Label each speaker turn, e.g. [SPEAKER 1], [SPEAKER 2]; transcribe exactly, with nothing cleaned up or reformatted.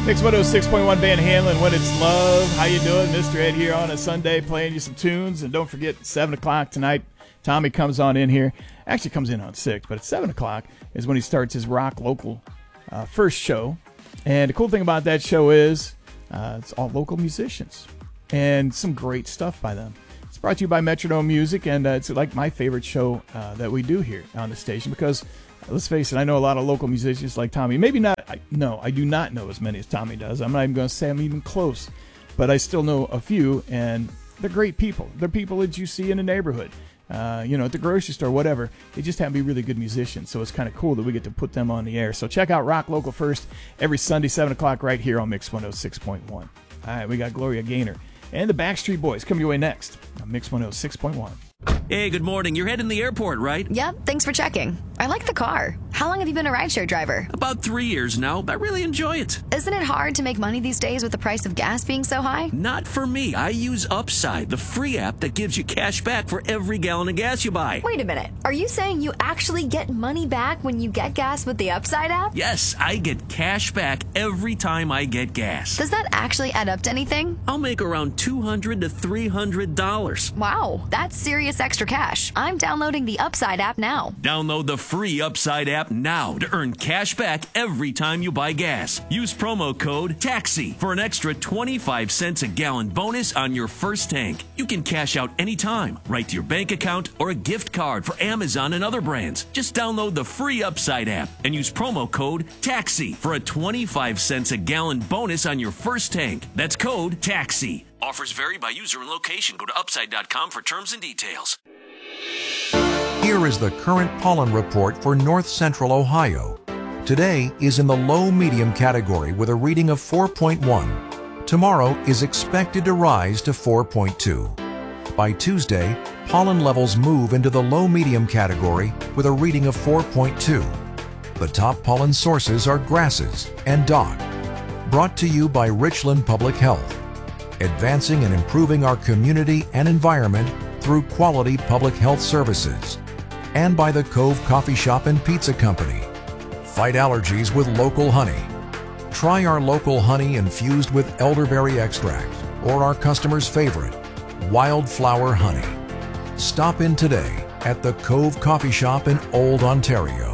[SPEAKER 1] Mix one oh six point one Van Halen, When It's Love. How you doing? Mister Ed here on a Sunday playing you some tunes. And don't forget, seven o'clock tonight, Tommy comes on in here. Actually comes in on six, but at seven o'clock is when he starts his Rock Local uh, first show. And the cool thing about that show is uh, it's all local musicians and some great stuff by them. It's brought to you by Metronome Music, and uh, it's like my favorite show uh, that we do here on the station because let's face it, I know a lot of local musicians like Tommy. Maybe not, I, no, I do not know as many as Tommy does. I'm not even going to say I'm even close, but I still know a few, and they're great people. They're people that you see in the neighborhood, uh, you know, at the grocery store, whatever. They just happen to be really good musicians, so it's kind of cool that we get to put them on the air. So check out Rock Local First every Sunday, seven o'clock right here on Mix one oh six point one. All right, we got Gloria Gaynor and the Backstreet Boys coming your way next on Mix one oh six point one.
[SPEAKER 2] Hey, good morning. You're heading to the airport, right?
[SPEAKER 3] Yep, thanks for checking. I like the car. How long have you been a rideshare driver?
[SPEAKER 2] About three years now. I really enjoy it.
[SPEAKER 3] Isn't it hard to make money these days with the price of gas being so high?
[SPEAKER 2] Not for me. I use Upside, the free app that gives you cash back for every gallon of gas you buy.
[SPEAKER 3] Wait a minute. Are you saying you actually get money back when you get gas with the Upside app?
[SPEAKER 2] Yes, I get cash back every time I get gas.
[SPEAKER 3] Does that actually add up to anything?
[SPEAKER 2] I'll make around two hundred to three hundred dollars.
[SPEAKER 3] Wow, that's serious extra cash. I'm downloading the Upside app now.
[SPEAKER 2] Download the free Upside app now to earn cash back every time you buy gas. Use promo code TAXI for an extra twenty-five cents a gallon bonus on your first tank. You can cash out anytime, right to your bank account or a gift card for Amazon and other brands. Just download the free Upside app and use promo code TAXI for a twenty-five cents a gallon bonus on your first tank. That's code TAXI. Offers vary by user and location. Go to upside dot com for terms and details.
[SPEAKER 4] Here is the current pollen report for north central Ohio. Today is in the low-medium category with a reading of four point one. Tomorrow is expected to rise to four point two. By Tuesday, pollen levels move into the low-medium category with a reading of four point two. The top pollen sources are grasses and dock. Brought to you by Richland Public Health, advancing and improving our community and environment through quality public health services. And by the Cove Coffee Shop and Pizza Company. Fight allergies with local honey. Try our local honey infused with elderberry extract or our customer's favorite, wildflower honey. Stop in today at the Cove Coffee Shop in Old Ontario.